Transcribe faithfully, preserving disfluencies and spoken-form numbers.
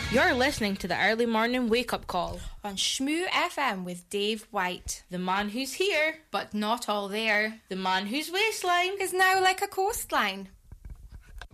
You're listening to the Early Morning Wake Up Call on Shmoo F M with Dave White. The man who's here, but not all there. The man whose waistline is now like a coastline.